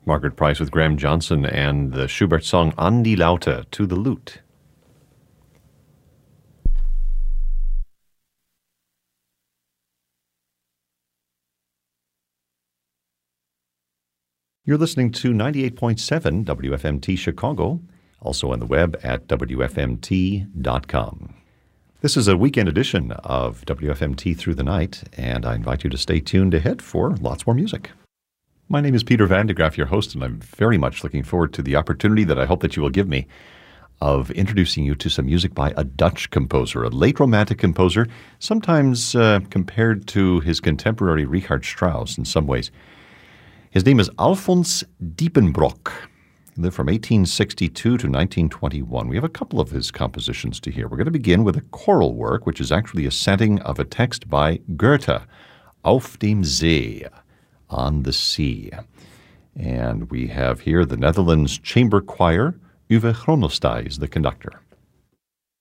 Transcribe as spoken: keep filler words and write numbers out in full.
Margaret Price with Graham Johnson and the Schubert song An die Laute, to the lute. You're listening to ninety-eight point seven W F M T Chicago, also on the web at W F M T dot com. This is a weekend edition of W F M T Through the Night, and I invite you to stay tuned ahead for lots more music. My name is Peter Van de Graaf, your host, and I'm very much looking forward to the opportunity that I hope that you will give me of introducing you to some music by a Dutch composer, a late Romantic composer, sometimes uh, compared to his contemporary Richard Strauss in some ways. His name is Alfons Diepenbrock. He lived from eighteen sixty-two to nineteen twenty-one. We have a couple of his compositions to hear. We're going to begin with a choral work, which is actually a setting of a text by Goethe, Auf dem See, on the sea. And we have here the Netherlands Chamber Choir. Uwe Chronostai is the conductor.